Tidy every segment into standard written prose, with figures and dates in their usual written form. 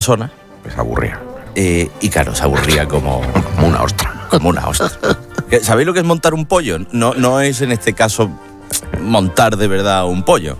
persona. Se aburría. Y claro, se aburría como una ostra. Como una ostra. ¿Sabéis lo que es montar un pollo? No es en este caso montar de verdad un pollo,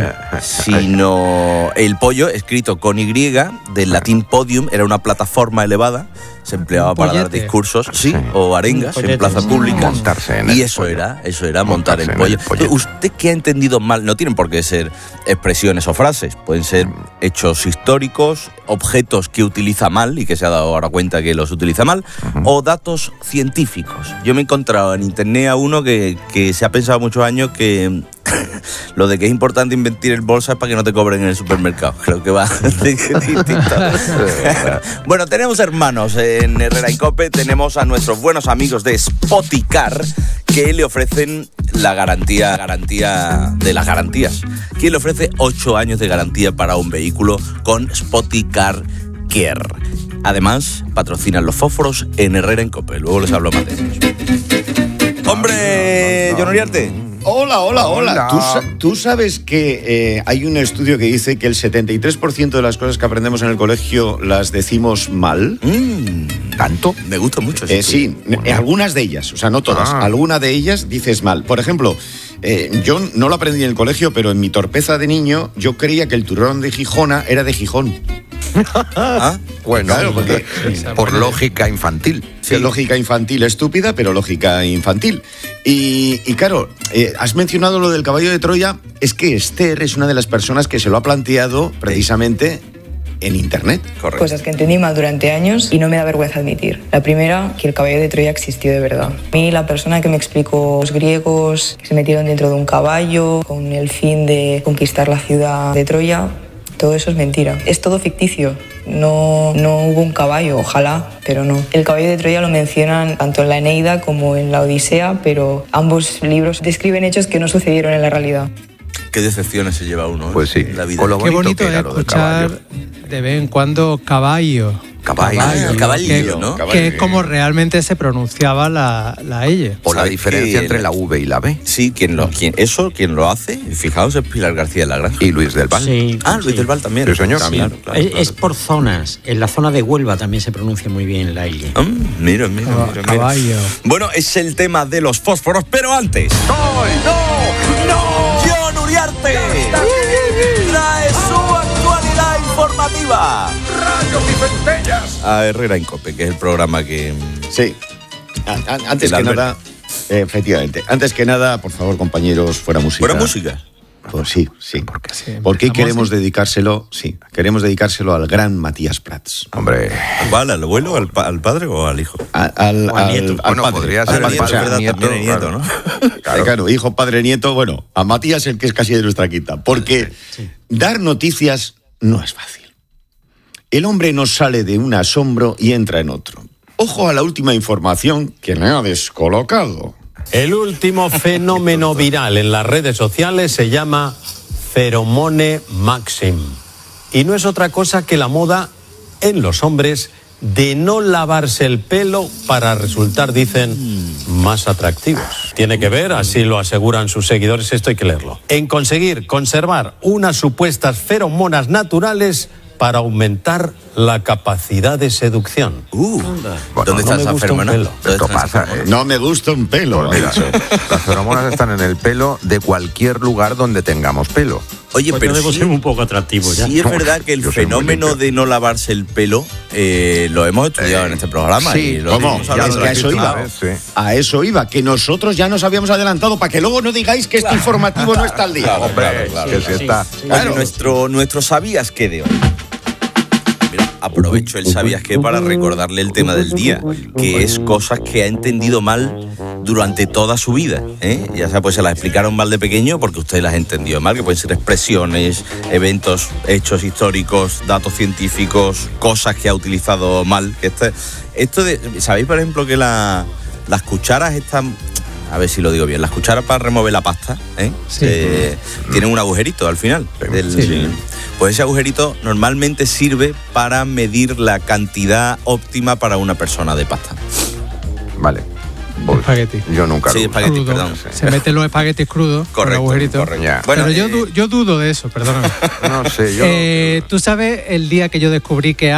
sino el pollo escrito con Y, del latín podium, era una plataforma elevada, se empleaba para dar discursos, o arengas en plaza pública. Y eso era montar el pollo. ¿Usted qué ha entendido mal? No tienen por qué ser expresiones o frases, pueden ser hechos históricos, objetos que utiliza mal y que se ha dado ahora cuenta que los utiliza mal, o datos científicos. Yo me he encontrado en internet a uno que se ha pensado muchos años que lo de que es importante invertir en bolsa es para que no te cobren en el supermercado. Creo que va distinto. Bueno, tenemos hermanos en Herrera y Cope, tenemos a nuestros buenos amigos de Spoticar, que le ofrecen la garantía de las garantías, que le ofrece 8 años de garantía para un vehículo con Spoticar Care. Además, patrocinan los fósforos en Herrera y Cope. Luego les hablo más de ellos. ¡Hombre, John Uriarte! Hola. ¿Tú sabes que hay un estudio que dice que el 73% de las cosas que aprendemos en el colegio las decimos mal? ¿Tanto? Me gusta mucho. Sí, algunas de ellas, o sea, no todas. Algunas de ellas dices mal. Por ejemplo, yo no lo aprendí en el colegio, pero en mi torpeza de niño yo creía que el turrón de Gijona era de Gijón. Bueno, claro, porque por lógica infantil. Sí, lógica infantil estúpida, pero lógica infantil. Y claro, has mencionado lo del caballo de Troya. Es que Esther es una de las personas que se lo ha planteado precisamente en internet. Correcto. Cosas que entendí mal durante años y no me da vergüenza admitir. La primera, que el caballo de Troya existió de verdad. A mí, la persona que me explicó los griegos que se metieron dentro de un caballo con el fin de conquistar la ciudad de Troya, todo eso es mentira. Es todo ficticio. No hubo un caballo, ojalá, pero no. El caballo de Troya lo mencionan tanto en la Eneida como en la Odisea, pero ambos libros describen hechos que no sucedieron en la realidad. Qué decepciones se lleva uno, Pues sí, la vida. con lo Qué bonito es escuchar de vez en cuando caballo, ¿no? Que es como realmente se pronunciaba la L. O la diferencia entre la V y la B. Sí, quien lo hace, fijaos, es Pilar García de la Granja. Y Luis del Val. Sí, Luis del Val también. Sí, señor. Sí. Claro. Es por zonas. En la zona de Huelva también se pronuncia muy bien la L. Mira. Caballo. Bueno, es el tema de los fósforos, pero antes. John Uriarte trae su actualidad informativa. ¡Rayos y centellas! A Herrera en Cope, que es el programa que... Sí. Antes que nada, efectivamente. Antes que nada, por favor, compañeros, fuera música. ¿Fuera música? Pues sí. Porque queremos dedicárselo al gran Matías Prats. Hombre. ¿Cuál? ¿Al abuelo, al padre o al hijo? Al nieto. Bueno, padre. Podría ser al padre, nieto, ¿no? Claro, hijo, padre, nieto. Bueno, a Matías, el que es casi de nuestra quinta. Porque dar noticias no es fácil. El hombre no sale de un asombro y entra en otro. Ojo a la última información que me ha descolocado. El último fenómeno viral en las redes sociales se llama Pheromone Maxim. Y no es otra cosa que la moda en los hombres de no lavarse el pelo para resultar, dicen, más atractivos. Tiene que ver, así lo aseguran sus seguidores, esto hay que leerlo, en conseguir conservar unas supuestas feromonas naturales para aumentar la capacidad de seducción. ¿Dónde está esa feromona? Esto pasa, No me gusta un pelo. Mira, las feromonas están en el pelo de cualquier lugar donde tengamos pelo. Oye, pues pero debemos ser un poco atractivos ya. Sí es verdad que el fenómeno de no lavarse el pelo lo hemos estudiado en este programa. Sí, y lo ¿cómo? hemos hablado A eso iba. A eso iba, que nosotros ya nos habíamos adelantado para que luego no digáis que este informativo no está al día. Hombre, que sí está. Claro. Nuestro ¿sabías qué de hoy? Aprovecho el ¿sabías qué? Para recordarle el tema del día, que es cosas que ha entendido mal durante toda su vida, ya sea, pues se las explicaron mal de pequeño porque usted las entendió mal, que pueden ser expresiones, eventos, hechos históricos, datos científicos, cosas que ha utilizado mal. ¿Sabéis, por ejemplo, que las cucharas están... A ver si lo digo bien. Las cucharas para remover la pasta, tienen un agujerito al final. Pues ese agujerito normalmente sirve para medir la cantidad óptima para una persona de pasta. Vale. Espagueti. Yo nunca lo Sí, espagueti, crudo. perdón. Se meten los espaguetis crudos con el agujerito. Correcto. Bueno, pero yo dudo de eso, perdóname. No sé, yo... Tú sabes el día que yo descubrí que